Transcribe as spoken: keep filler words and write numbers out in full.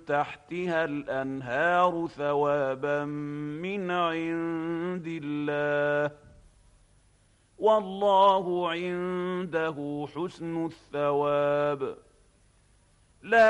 تحتها الأنهار ثوابا من عند الله والله عنده حسن الثواب. لا